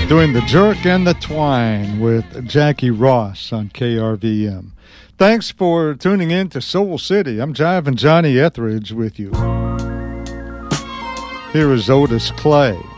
doing the jerk and the twine with Jackie Ross on KRVM. Thanks for tuning in to Soul City. I'm Jive and Johnny Etheridge with you. Here is Otis Clay.